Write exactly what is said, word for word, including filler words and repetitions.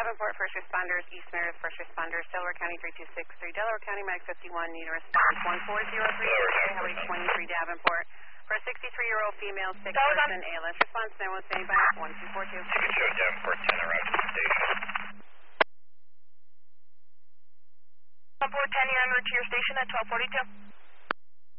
Davenport, first responders, East Meredith, first responders, Delaware County three two six three, Delaware County, Mag fifty-one, need a response one four zero three, Highway twenty-three, Davenport, for a sixty-three-year-old female, sick person, A L S response, nine one seven by one two four two. You can show Davenport ten around to the station. Davenport ten, you're en route to your station at twelve forty-two.